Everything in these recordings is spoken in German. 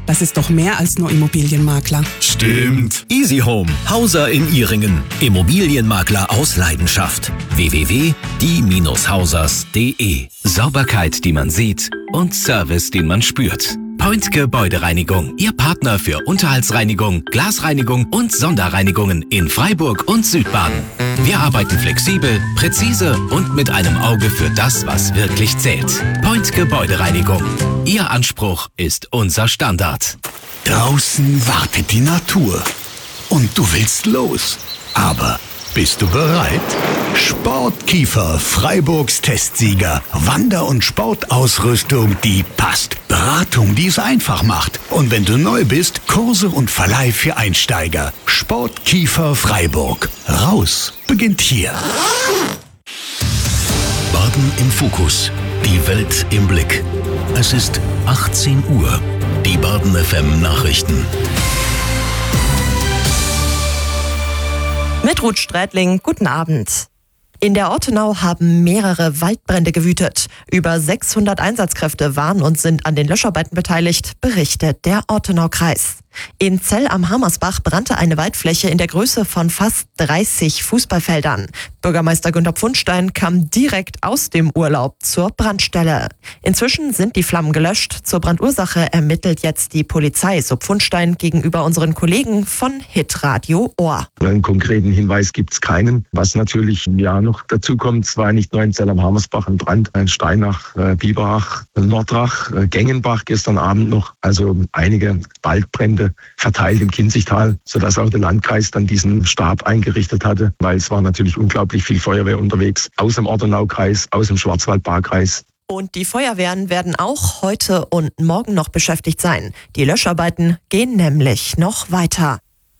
Das ist doch mehr als nur Immobilienmakler. Stimmt. Easy Home, Hauser in Ihringen. Immobilienmakler aus Leidenschaft. www.die-hausers.de. Sauberkeit, die man sieht und Service, den man spürt. Point Gebäudereinigung, Ihr Partner für Unterhaltsreinigung, Glasreinigung und Sonderreinigungen in Freiburg und Südbaden. Wir arbeiten flexibel, präzise und mit einem Auge für das, was wirklich zählt. Point Gebäudereinigung. Ihr Anspruch ist unser Standard. Draußen wartet die Natur. Und du willst los. Aber bist du bereit? Sportkiefer, Freiburgs Testsieger. Wander- und Sportausrüstung, die passt. Beratung, die es einfach macht. Und wenn du neu bist, Kurse und Verleih für Einsteiger. Sportkiefer Freiburg. Raus beginnt hier. Baden im Fokus. Die Welt im Blick. Es ist 18 Uhr. Die Baden FM Nachrichten. Mit Ruth Strätling, guten Abend. In der Ortenau haben mehrere Waldbrände gewütet. Über 600 Einsatzkräfte waren und sind an den Löscharbeiten beteiligt, berichtet der Ortenau-Kreis. In Zell am Hammersbach brannte eine Waldfläche in der Größe von fast 30 Fußballfeldern. Bürgermeister Günter Pfundstein kam direkt aus dem Urlaub zur Brandstelle. Inzwischen sind die Flammen gelöscht. Zur Brandursache ermittelt jetzt die Polizei, so Pfundstein gegenüber unseren Kollegen von Hitradio Ohr. Einen konkreten Hinweis gibt es keinen. Was natürlich noch dazu kommt, es war nicht nur in Zell am Hammersbach ein Brand, in Steinach, Biberach, Nordrach, Gengenbach gestern Abend noch. Also einige Waldbrände verteilt im Kinzigtal, sodass auch der Landkreis dann diesen Stab eingerichtet hatte, weil es war natürlich unglaublich viel Feuerwehr unterwegs, aus dem Ortenaukreis, aus dem Schwarzwaldbarkreis. Und die Feuerwehren werden auch heute und morgen noch beschäftigt sein. Die Löscharbeiten gehen nämlich noch weiter.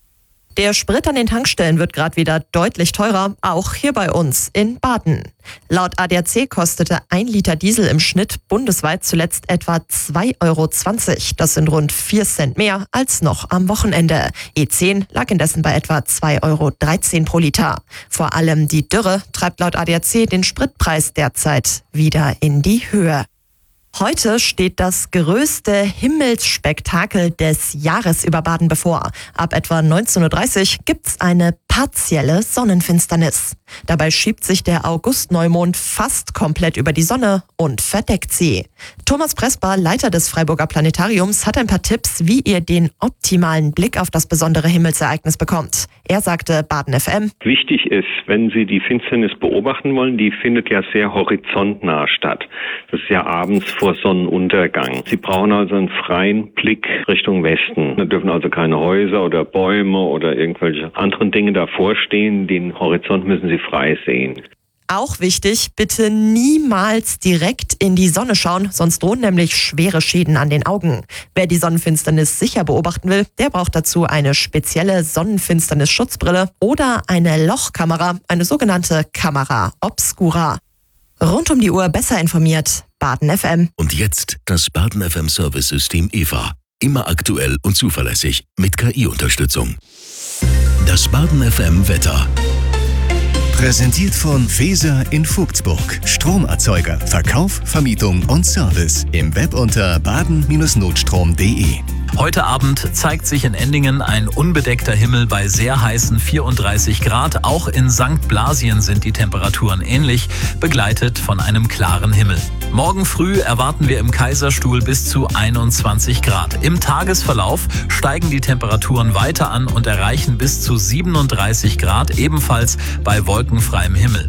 Der Sprit an den Tankstellen wird gerade wieder deutlich teurer, auch hier bei uns in Baden. Laut ADAC kostete 1 Liter Diesel im Schnitt bundesweit zuletzt etwa 2,20 Euro. Das sind rund 4 Cent mehr als noch am Wochenende. E10 lag indessen bei etwa 2,13 Euro pro Liter. Vor allem die Dürre treibt laut ADAC den Spritpreis derzeit wieder in die Höhe. Heute steht das größte Himmelsspektakel des Jahres über Baden bevor. Ab etwa 19.30 Uhr gibt's eine partielle Sonnenfinsternis. Dabei schiebt sich der August-Neumond fast komplett über die Sonne und verdeckt sie. Thomas Presper, Leiter des Freiburger Planetariums, hat ein paar Tipps, wie ihr den optimalen Blick auf das besondere Himmelsereignis bekommt. Er sagte Baden FM: Wichtig ist, wenn Sie die Finsternis beobachten wollen, die findet ja sehr horizontnah statt. Das ist ja abends vor Sonnenuntergang. Sie brauchen also einen freien Blick Richtung Westen. Da dürfen also keine Häuser oder Bäume oder irgendwelche anderen Dinge davor stehen. Den Horizont müssen Sie frei sehen. Auch wichtig, bitte niemals direkt in die Sonne schauen, sonst drohen nämlich schwere Schäden an den Augen. Wer die Sonnenfinsternis sicher beobachten will, der braucht dazu eine spezielle Sonnenfinsternis-Schutzbrille oder eine Lochkamera, eine sogenannte Camera Obscura. Rund um die Uhr besser informiert, Baden FM. Und jetzt das Baden FM Service-System EVA. Immer aktuell und zuverlässig mit KI-Unterstützung. Das Baden FM Wetter. Präsentiert von Feser in Vogtsburg. Stromerzeuger, Verkauf, Vermietung und Service. Im Web unter baden-notstrom.de. Heute Abend zeigt sich in Endingen ein unbedeckter Himmel bei sehr heißen 34 Grad. Auch in St. Blasien sind die Temperaturen ähnlich, begleitet von einem klaren Himmel. Morgen früh erwarten wir im Kaiserstuhl bis zu 21 Grad. Im Tagesverlauf steigen die Temperaturen weiter an und erreichen bis zu 37 Grad, ebenfalls bei wolkenfreiem Himmel.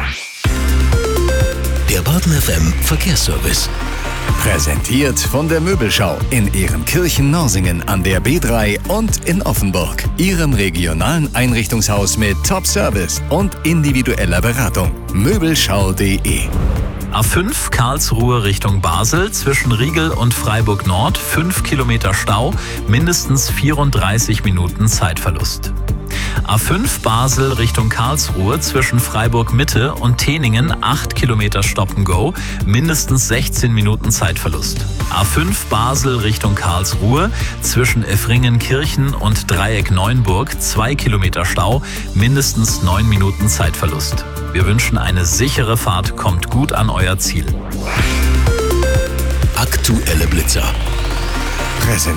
Der Baden FM Verkehrsservice. Präsentiert von der Möbelschau in Ehrenkirchen-Norsingen an der B3 und in Offenburg. Ihrem regionalen Einrichtungshaus mit Top-Service und individueller Beratung. Möbelschau.de. A5 Karlsruhe Richtung Basel, zwischen Riegel und Freiburg Nord 5 Kilometer Stau, mindestens 34 Minuten Zeitverlust. A5 Basel Richtung Karlsruhe, zwischen Freiburg Mitte und Teningen 8 Kilometer Stop-and-Go, mindestens 16 Minuten Zeitverlust. A5 Basel Richtung Karlsruhe, zwischen Effringenkirchen und Dreieck Neuenburg 2 Kilometer Stau, mindestens 9 Minuten Zeitverlust. Wir wünschen eine sichere Fahrt, kommt gut an euer Ziel. Aktuelle Blitzer.